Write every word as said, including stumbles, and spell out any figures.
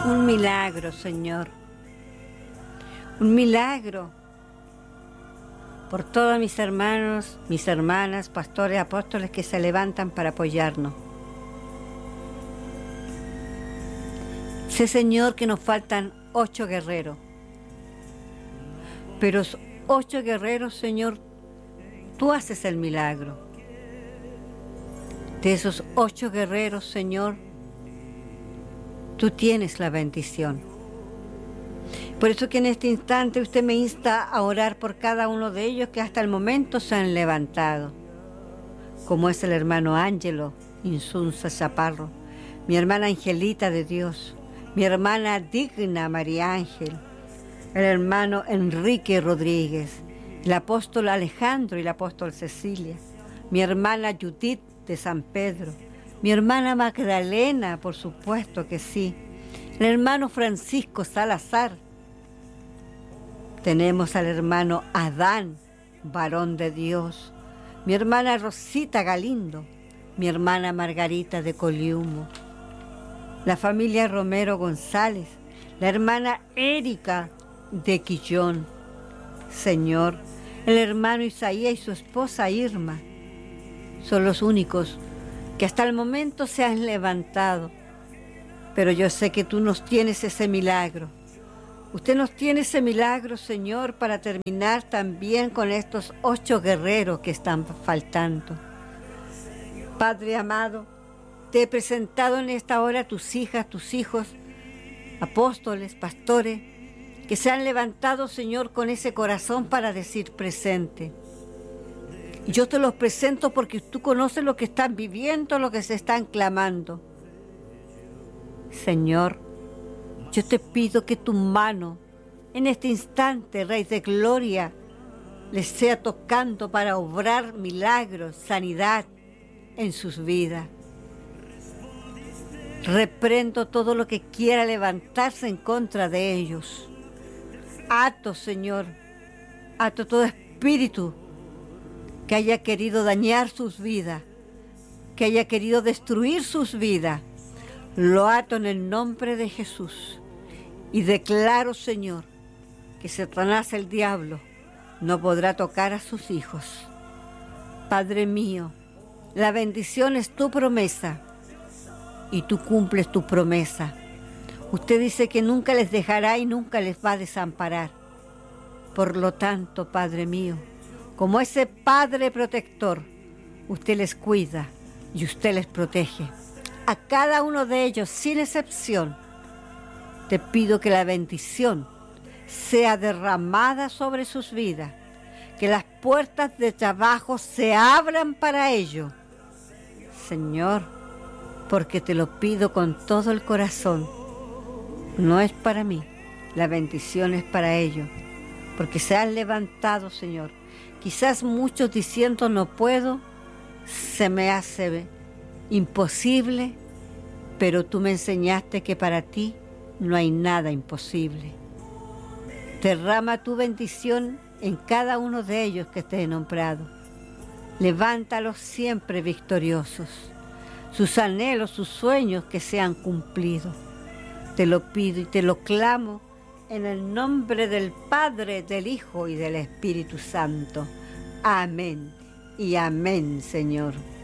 Un milagro, Señor. Un milagro por todos mis hermanos, mis hermanas, pastores, apóstoles que se levantan para apoyarnos. Sé, Señor, que nos faltan ocho guerreros. Pero esos ocho guerreros, Señor, tú haces el milagro. De esos ocho guerreros, Señor, tú tienes la bendición. Por eso que en este instante usted me insta a orar por cada uno de ellos que hasta el momento se han levantado, como es el hermano Ángelo Insunza Chaparro, mi hermana Angelita de Dios, mi hermana Digna María Ángel, el hermano Enrique Rodríguez, el apóstol Alejandro y el apóstol Cecilia, mi hermana Judith de San Pedro, mi hermana Magdalena, por supuesto que sí, el hermano Francisco Salazar. Tenemos al hermano Adán, varón de Dios, mi hermana Rosita Galindo, mi hermana Margarita de Coliumo, la familia Romero González, la hermana Erika de Quillón, Señor, el hermano Isaías y su esposa Irma, son los únicos que hasta el momento se han levantado, pero yo sé que tú nos tienes ese milagro. Usted nos tiene ese milagro, Señor, para terminar también con estos ocho guerreros que están faltando. Padre amado, te he presentado en esta hora a tus hijas, tus hijos, apóstoles, pastores, que se han levantado, Señor, con ese corazón para decir presente. Yo te los presento porque tú conoces lo que están viviendo, lo que se están clamando. Señor, yo te pido que tu mano, en este instante, Rey de Gloria, les sea tocando para obrar milagros, sanidad en sus vidas. Reprendo todo lo que quiera levantarse en contra de ellos. Ato, Señor, ato todo espíritu que haya querido dañar sus vidas, que haya querido destruir sus vidas. Lo ato en el nombre de Jesús y declaro, Señor, que Satanás, el diablo, no podrá tocar a sus hijos. Padre mío, la bendición es tu promesa y tú cumples tu promesa. Usted dice que nunca les dejará y nunca les va a desamparar. Por lo tanto, Padre mío, como ese Padre protector, usted les cuida y usted les protege. A cada uno de ellos, sin excepción, te pido que la bendición sea derramada sobre sus vidas, que las puertas de trabajo se abran para ellos. Señor, porque te lo pido con todo el corazón, no es para mí, la bendición es para ellos, porque se han levantado, Señor. Quizás muchos diciendo no puedo, se me hace imposible, pero tú me enseñaste que para ti no hay nada imposible. Derrama tu bendición en cada uno de ellos que te he nombrado. Levántalos siempre victoriosos. Sus anhelos, sus sueños que sean cumplidos. Te lo pido y te lo clamo en el nombre del Padre, del Hijo y del Espíritu Santo. Amén y amén, Señor.